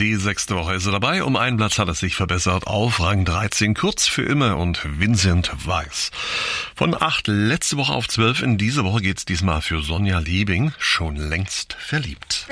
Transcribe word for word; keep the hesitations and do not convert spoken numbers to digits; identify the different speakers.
Speaker 1: Die sechste Woche ist er dabei. Um einen Platz hat es sich verbessert auf Rang dreizehn. Kurz für immer und Vincent Weiss. Von acht letzte Woche auf zwölf. In diese Woche geht's diesmal für Sonja Liebing. Schon längst verliebt.